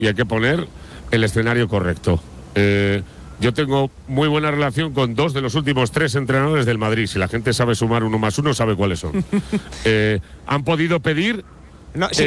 y hay que poner el escenario correcto. Yo tengo muy buena relación con 2 de los últimos 3 entrenadores del Madrid. Si la gente sabe sumar 1 más 1, sabe cuáles son. Han podido pedir... No,